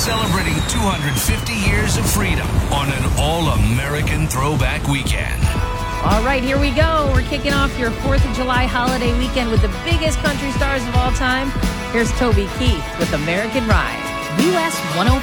celebrating 250 years of freedom on an all-American throwback weekend. All right, here we go. We're kicking off your 4th of July holiday weekend with the biggest country stars of all time. Here's Toby Keith with American Ride. US 105.